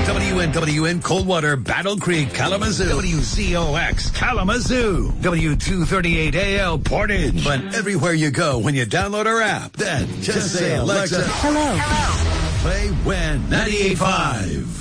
WNWN Coldwater, Battle Creek, Kalamazoo. WCOX, Kalamazoo. W238AL, Portage. But everywhere you go when you download our app, then just say, Alexa, hello. Play When 98.5.